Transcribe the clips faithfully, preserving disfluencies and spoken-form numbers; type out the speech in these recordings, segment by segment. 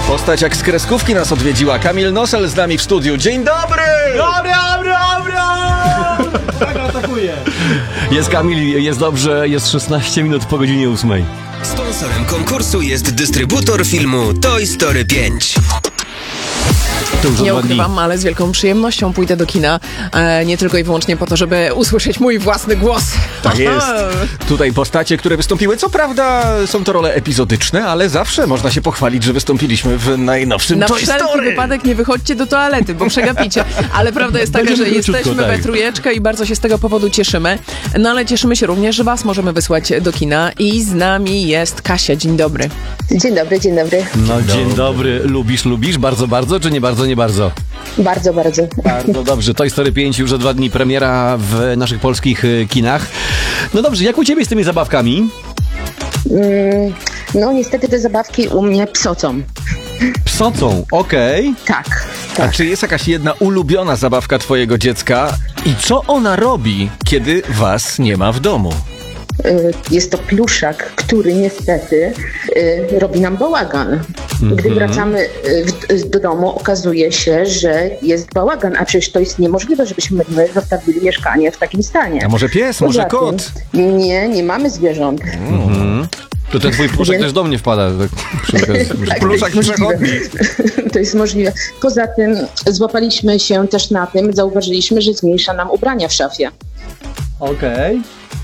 Postać jak z kreskówki nas odwiedziła. Kamil Nosel z nami w studiu. Dzień dobry! Dobry, dobry, dobry! Tak atakuje. Jest Kamil, jest dobrze, jest szesnaście minut po godzinie ósmej. Sponsorem konkursu jest dystrybutor filmu Toy Story pięć. Nie ukrywam, ale z wielką przyjemnością pójdę do kina, e, nie tylko i wyłącznie po to, żeby usłyszeć mój własny głos. Tak jest. Tutaj postacie, które wystąpiły, co prawda są to role epizodyczne, ale zawsze można się pochwalić, że wystąpiliśmy w najnowszym Na Toy wszelki Story. wypadek nie wychodźcie do toalety, bo przegapicie. Ale prawda jest taka, że jesteśmy we tak. trójeczkę i bardzo się z tego powodu cieszymy. No ale cieszymy się również, że was możemy wysłać do kina i z nami jest Kasia. Dzień dobry. Dzień dobry, dzień dobry. No dzień dobry. Lubisz, lubisz? Bardzo, bardzo, czy nie bardzo, nie bardzo? Bardzo, bardzo. Bardzo dobrze. Toy Story pięć już za dwa dni premiera w naszych polskich y, kinach. No dobrze, jak u ciebie z tymi zabawkami? Mm, no niestety te zabawki u mnie psocą. Psocą, okej. Tak, A tak. czy jest jakaś jedna ulubiona zabawka twojego dziecka i co ona robi, kiedy was nie ma w domu? Y, Jest to pluszak, który niestety y, robi nam bałagan. Gdy wracamy y, w, do domu, okazuje się, że jest bałagan, a przecież to jest niemożliwe, żebyśmy my zostawili mieszkanie w takim stanie. A może pies, może Poza tym- kot? Nie, nie mamy zwierząt. To ten twój pluszek Więc- też do mnie wpada. Tak, przy okazji. Tak, Pluszak to jest możliwe. przechodni. To jest możliwe. Poza tym złapaliśmy się też na tym, zauważyliśmy, że zmniejsza nam ubrania w szafie. Okej.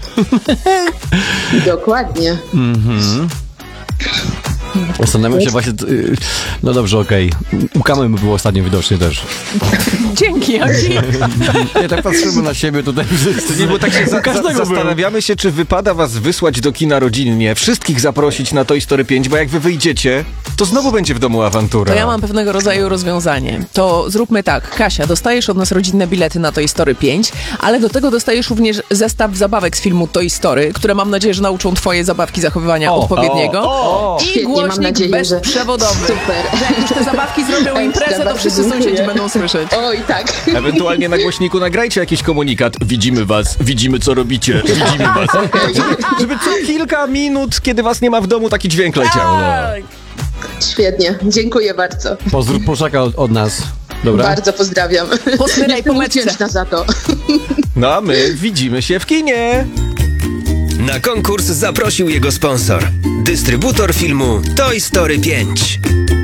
Dokładnie. Zastanawiam się właśnie... y, No dobrze, okej. U Kamy był ostatnio widocznie też. Dzięki, Aki. Nie, tak patrzymy na siebie tutaj wszyscy. Nie, bo tak się za, za, każdego było. zastanawiamy się, czy wypada was wysłać do kina rodzinnie, wszystkich zaprosić na Toy Story pięć, bo jak wy wyjdziecie, to znowu będzie w domu awantura. To ja mam pewnego rodzaju rozwiązanie. To zróbmy tak. Kasia, dostajesz od nas rodzinne bilety na Toy Story pięć, ale do tego dostajesz również zestaw zabawek z filmu Toy Story, które mam nadzieję, że nauczą twoje zabawki zachowywania O, odpowiedniego. o, o. I Świetnie, mam głośnik nadzieję, że- bezprzewodowy. Super. Że jak już te zabawki zrobią imprezę, to Bardzo wszyscy dziękuję. sąsiedzi będą słyszeć. Oj, tak. Ewentualnie na głośniku nagrajcie jakiś komunikat. Widzimy was, widzimy co robicie, widzimy was. Żeby, żeby co kilka minut, kiedy was nie ma w domu, taki dźwięk leciał. No. Tak. Świetnie. Dziękuję bardzo. Pozdrów pluszaka od, od nas. Dobra? Bardzo pozdrawiam. Posmyraj Jestem po metce. wdzięczna za to. no a my widzimy się w kinie. Na konkurs zaprosił jego sponsor. Dystrybutor filmu Toy Story pięć.